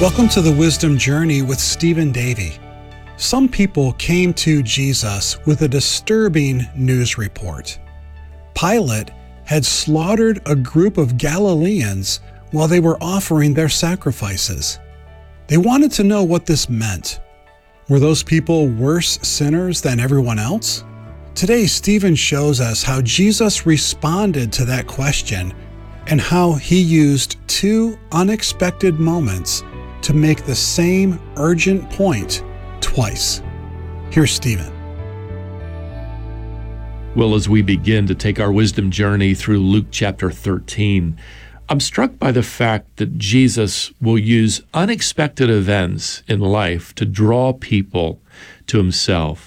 Welcome to the Wisdom Journey with Stephen Davey. Some people came to Jesus with a disturbing news report. Pilate had slaughtered a group of Galileans while they were offering their sacrifices. They wanted to know what this meant. Were those people worse sinners than everyone else? Today, Stephen shows us how Jesus responded to that question and how he used two unexpected moments to make the same urgent point twice. Here's Stephen. Well, as we begin to take our wisdom journey through Luke chapter 13, I'm struck by the fact that Jesus will use unexpected events in life to draw people to himself.